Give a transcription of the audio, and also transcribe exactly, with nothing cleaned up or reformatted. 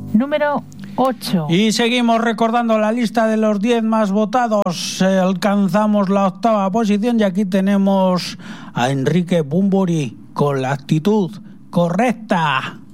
número ocho. Y seguimos recordando la lista de los diez más votados. Eh, alcanzamos la octava posición y aquí tenemos a Enrique Bunbury con La actitud correcta.